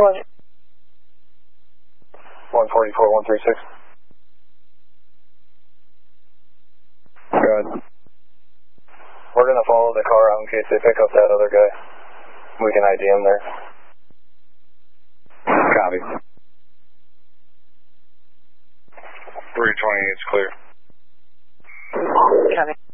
Roger. 144, 136. Good. We're going to follow the car out in case they pick up that other guy. We can ID him there. Copy. 328 is clear. Copy.